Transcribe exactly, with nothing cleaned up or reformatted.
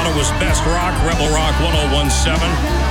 Arizona was Best Rock, Rebel Rock ten seventeen.